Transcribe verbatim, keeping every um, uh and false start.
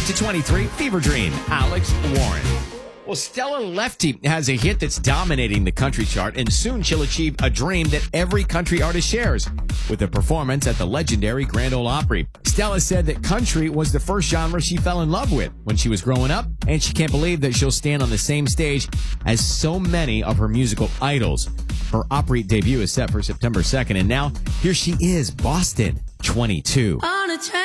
to twenty-three, Fever Dream, Alex Warren. Well, Stella Lefty has a hit that's dominating the country chart, and soon she'll achieve a dream that every country artist shares with a performance at the legendary Grand Ole Opry. Stella said that country was the first genre she fell in love with when she was growing up, and she can't believe that she'll stand on the same stage as so many of her musical idols. Her Opry debut is set for September second, and now here she is, Boston, twenty-two. On a train.